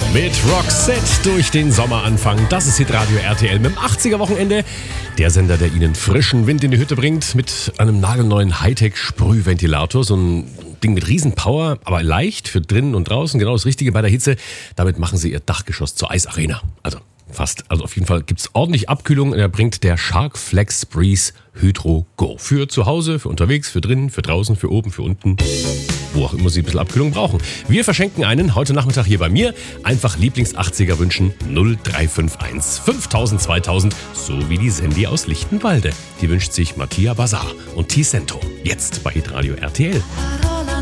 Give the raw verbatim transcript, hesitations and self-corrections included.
Mit Roxette durch den Sommeranfang. Das ist Hitradio R T L mit dem achtziger-Wochenende. Der Sender, der Ihnen frischen Wind in die Hütte bringt mit einem nagelneuen Hightech-Sprühventilator. So ein Ding mit Riesenpower, aber leicht für drinnen und draußen. Genau das Richtige bei der Hitze. Damit machen Sie Ihr Dachgeschoss zur Eisarena. Also fast. Also auf jeden Fall gibt es ordentlich Abkühlung. Er bringt der Shark Flex Breeze Hydro Go. Für zu Hause, für unterwegs, für drinnen, für draußen, für oben, für unten. Wo auch immer Sie ein bisschen Abkühlung brauchen. Wir verschenken einen heute Nachmittag hier bei mir. Einfach Lieblings-achtziger wünschen. null drei fünf eins fünftausend zweitausend. So wie die Sandy aus Lichtenwalde. Die wünscht sich Mattia Bazar und T-Cento. Jetzt bei Hitradio R T L.